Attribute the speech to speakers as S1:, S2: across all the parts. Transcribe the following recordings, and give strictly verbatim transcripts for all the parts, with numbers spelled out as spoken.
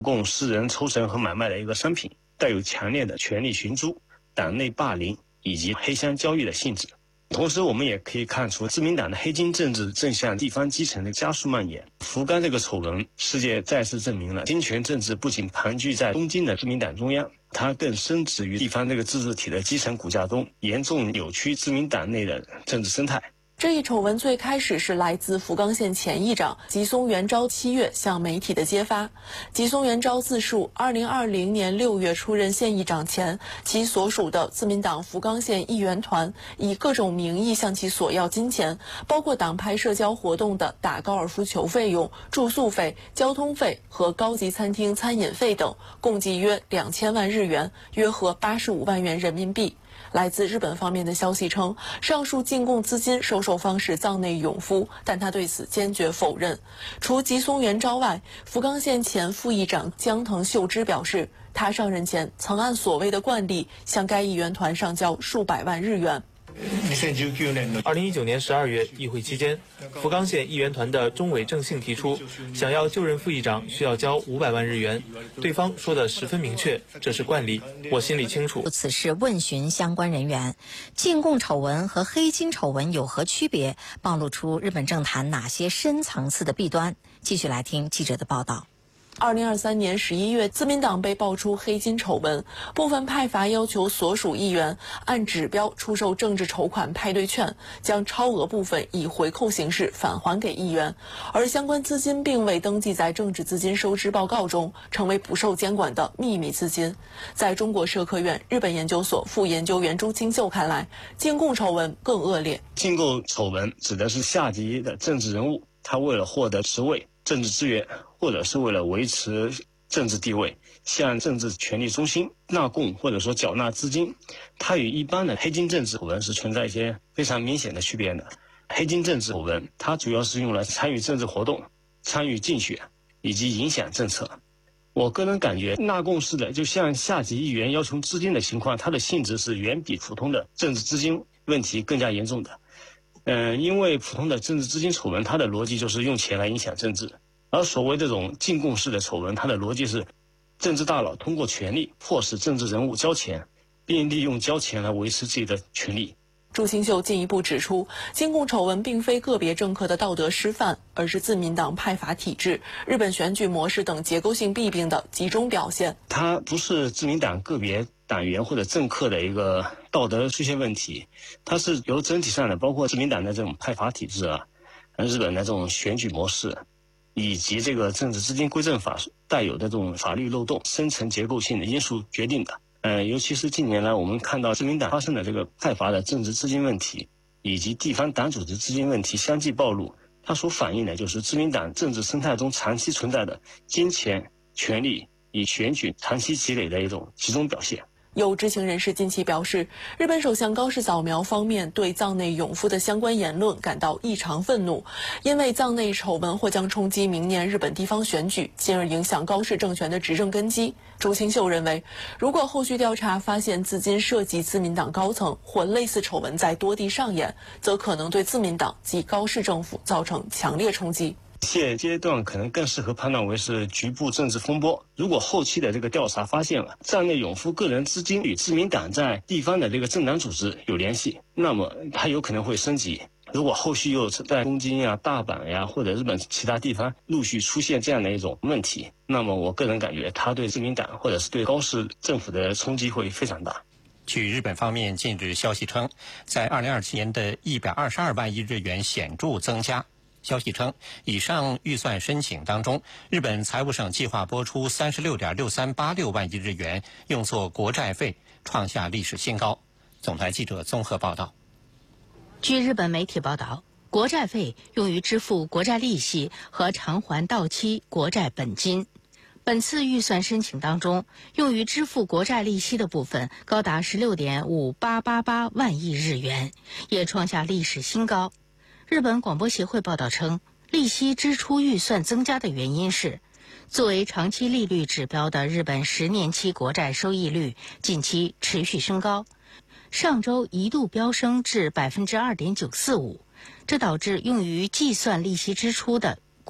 S1: 供私人抽成和买卖的一个商品，带有强烈的权力寻租、党内霸凌以及黑箱交易的性质。同时，我们也可以看出自民党的黑金政治正向地方基层的加速蔓延。福冈这个丑闻事件再次证明了，金权政治不仅盘踞在东京的自民党中央，它更深植于地方这个自治体的基层骨架中，严重扭曲自民党内的政治生态。
S2: 这一丑闻最开始是来自福冈县前议长吉松元昭七月向媒体的揭发。吉松元昭自述，二零二零年六月出任县议长前，其所属的自民党福冈县议员团以各种名义向其索要金钱，包括党派社交活动的打高尔夫球费用、住宿费、交通费和高级餐厅餐饮费等，共计约两千万日元，约合八十五万元人民币。来自日本方面的消息称，上述进贡资金收受方是藏内永夫，但他对此坚决否认。除吉松元昭外，福冈县前副议长江藤秀之表示，他上任前曾按所谓的惯例向该议员团上交数百万日元。
S3: 二零一九年十二月议会期间，福冈县议员团的中尾正幸提出，想要就任副议长需要交五百万日元，对方说的十分明确，这是惯例，我心里清楚。
S4: 此事问询相关人员，进贡丑闻和黑金丑闻有何区别？暴露出日本政坛哪些深层次的弊端？继续来听记者的报道。
S2: 二零二三年十一月，自民党被爆出黑金丑闻，部分派阀要求所属议员按指标出售政治筹款派对券，将超额部分以回扣形式返还给议员，而相关资金并未登记在政治资金收支报告中，成为不受监管的秘密资金。在中国社科院日本研究所副研究员朱清秀看来，进贡丑闻更恶劣。
S1: 进贡丑闻指的是下级的政治人物，他为了获得职位、政治资源，或者是为了维持政治地位，向政治权力中心纳贡或者说缴纳资金。它与一般的黑金政治丑闻是存在一些非常明显的区别的。黑金政治丑闻它主要是用来参与政治活动、参与竞选以及影响政策。我个人感觉纳贡式的就向下级议员要求资金的情况，它的性质是远比普通的政治资金问题更加严重的。嗯、呃，因为普通的政治资金丑闻，它的逻辑就是用钱来影响政治。而所谓这种进贡式的丑闻，它的逻辑是政治大佬通过权力迫使政治人物交钱，并利用交钱来维持自己的权利。
S2: 朱清秀进一步指出，进贡丑闻并非个别政客的道德失范，而是自民党派阀体制、日本选举模式等结构性弊病的集中表现。
S1: 它不是自民党个别党员或者政客的一个道德出现问题，它是由整体上的，包括自民党的这种派阀体制啊，日本的这种选举模式，以及这个政治资金规正法带有的这种法律漏洞、深层结构性的因素决定的。呃，尤其是近年来我们看到自民党发生的这个派阀的政治资金问题，以及地方党组织资金问题相继暴露，它所反映的就是自民党政治生态中长期存在的金钱、权力以选举长期积累的一种集中表现。
S2: 有知情人士近期表示，日本首相高市早苗方面对藏内永夫的相关言论感到异常愤怒，因为藏内丑闻或将冲击明年日本地方选举，进而影响高市政权的执政根基。朱清秀认为，如果后续调查发现资金涉及自民党高层或类似丑闻在多地上演，则可能对自民党及高市政府造成强烈冲击。
S1: 现阶段可能更适合判断为是局部政治风波。如果后期的这个调查发现了藏内永夫个人资金与自民党在地方的这个政党组织有联系，那么它有可能会升级。如果后续又在东京呀、大阪呀或者日本其他地方陆续出现这样的一种问题，那么我个人感觉它对自民党或者是对高市政府的冲击会非常大。
S5: 据日本方面近日消息称，在二零二七年的一百二十二万亿日元显著增加。消息称，以上预算申请当中，日本财务省计划拨出三十六点六三八六万亿日元用作国债费，创下历史新高。总台记者综合报道。
S6: 据日本媒体报道，国债费用于支付国债利息和偿还到期国债本金。本次预算申请当中，用于支付国债利息的部分高达十六点五八八八万亿日元，也创下历史新高。日本广播协会报道称，利息支出预算增加的原因是，作为长期利率指标的日本十年期国债收益率近期持续升高，上周一度飙升至 百分之二点九四五， 这导致用于计算利息支出的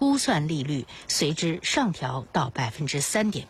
S6: 估算利率随之上调到百分之三点